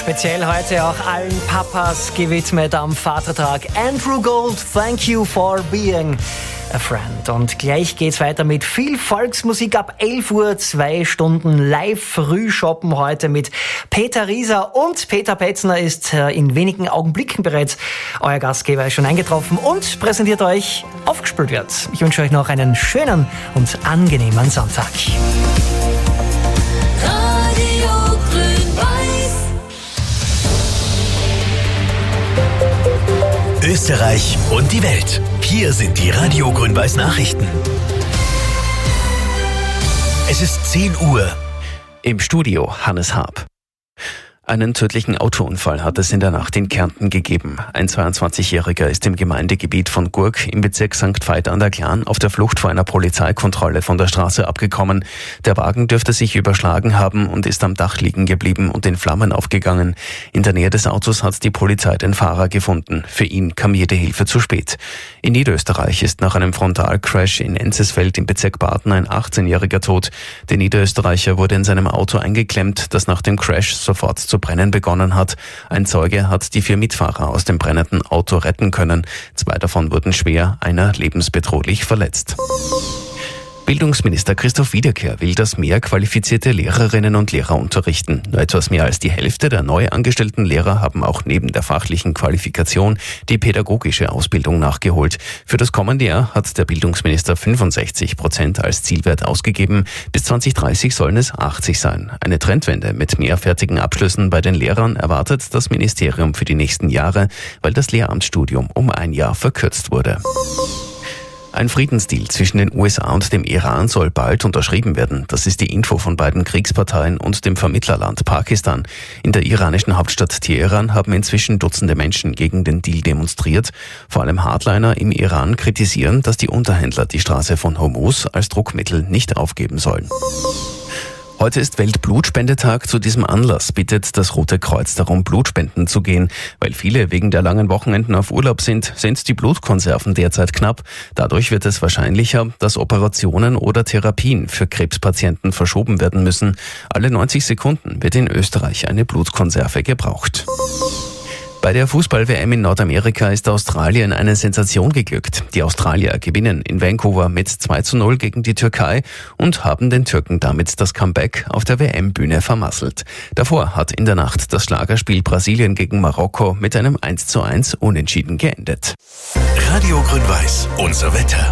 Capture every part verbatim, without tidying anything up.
Speziell heute auch allen Papas gewidmet am Vatertag. Andrew Gold, thank you for being a friend. Und gleich geht's weiter mit viel Volksmusik ab elf Uhr, zwei Stunden live Frühshoppen heute mit Peter Rieser, und Peter Petzner ist in wenigen Augenblicken bereits euer Gastgeber, ist schon eingetroffen und präsentiert euch Aufgespült wird. Ich wünsche euch noch einen schönen und angenehmen Sonntag. Radio Grün-Weiß. Österreich und die Welt. Hier sind die Radio Grün-Weiß Nachrichten. Es ist zehn Uhr. Im Studio Hannes Haab. Einen tödlichen Autounfall hat es in der Nacht in Kärnten gegeben. Ein zweiundzwanzigjähriger ist im Gemeindegebiet von Gurk im Bezirk Sankt Veit an der Glan auf der Flucht vor einer Polizeikontrolle von der Straße abgekommen. Der Wagen dürfte sich überschlagen haben und ist am Dach liegen geblieben und in Flammen aufgegangen. In der Nähe des Autos hat die Polizei den Fahrer gefunden. Für ihn kam jede Hilfe zu spät. In Niederösterreich ist nach einem Frontalcrash in Enzesfeld im Bezirk Baden ein achtzehnjähriger tot. Der Niederösterreicher wurde in seinem Auto eingeklemmt, das nach dem Crash sofort zu brennen begonnen hat. Ein Zeuge hat die vier Mitfahrer aus dem brennenden Auto retten können. Zwei davon wurden schwer, einer lebensbedrohlich verletzt. Bildungsminister Christoph Wiederkehr will, dass mehr qualifizierte Lehrerinnen und Lehrer unterrichten. Nur etwas mehr als die Hälfte der neu angestellten Lehrer haben auch neben der fachlichen Qualifikation die pädagogische Ausbildung nachgeholt. Für das kommende Jahr hat der Bildungsminister fünfundsechzig Prozent als Zielwert ausgegeben. Bis zwanzig dreißig sollen es achtzig sein. Eine Trendwende mit mehr fertigen Abschlüssen bei den Lehrern erwartet das Ministerium für die nächsten Jahre, weil das Lehramtsstudium um ein Jahr verkürzt wurde. Ein Friedensdeal zwischen den U S A und dem Iran soll bald unterschrieben werden. Das ist die Info von beiden Kriegsparteien und dem Vermittlerland Pakistan. In der iranischen Hauptstadt Teheran haben inzwischen Dutzende Menschen gegen den Deal demonstriert. Vor allem Hardliner im Iran kritisieren, dass die Unterhändler die Straße von Hormuz als Druckmittel nicht aufgeben sollen. Heute ist Weltblutspendetag. Zu diesem Anlass bittet das Rote Kreuz darum, Blutspenden zu gehen. Weil viele wegen der langen Wochenenden auf Urlaub sind, sind die Blutkonserven derzeit knapp. Dadurch wird es wahrscheinlicher, dass Operationen oder Therapien für Krebspatienten verschoben werden müssen. Alle neunzig Sekunden wird in Österreich eine Blutkonserve gebraucht. Bei der Fußball-W M in Nordamerika ist Australien eine Sensation geglückt. Die Australier gewinnen in Vancouver mit zwei zu null gegen die Türkei und haben den Türken damit das Comeback auf der W M-Bühne vermasselt. Davor hat in der Nacht das Schlagerspiel Brasilien gegen Marokko mit einem eins zu eins Unentschieden geendet. Radio Grün-Weiß, unser Wetter.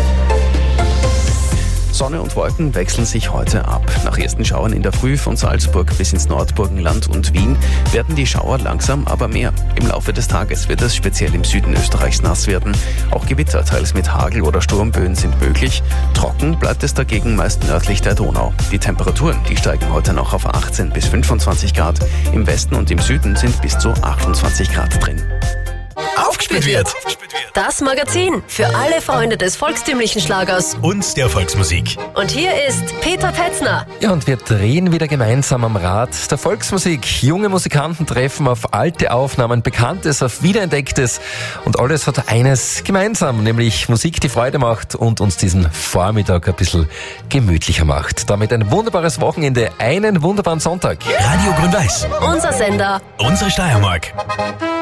Sonne und Wolken wechseln sich heute ab. Nach ersten Schauern in der Früh von Salzburg bis ins Nordburgenland und Wien werden die Schauer langsam aber mehr. Im Laufe des Tages wird es speziell im Süden Österreichs nass werden. Auch Gewitter, teils mit Hagel oder Sturmböen, sind möglich. Trocken bleibt es dagegen meist nördlich der Donau. Die Temperaturen, die steigen heute noch auf achtzehn bis fünfundzwanzig Grad. Im Westen und im Süden sind bis zu achtundzwanzig Grad drin. Aufgespült wird. Das Magazin für alle Freunde des volkstümlichen Schlagers Und der Volksmusik. Und hier ist Peter Petzner. Ja, und wir drehen wieder gemeinsam am Rad der Volksmusik. Junge Musikanten treffen auf alte Aufnahmen, Bekanntes auf Wiederentdecktes. Und alles hat eines gemeinsam, nämlich Musik, die Freude macht und uns diesen Vormittag ein bisschen gemütlicher macht. Damit ein wunderbares Wochenende, einen wunderbaren Sonntag. Radio Grün-Weiß. Unser Sender. Unsere Steiermark.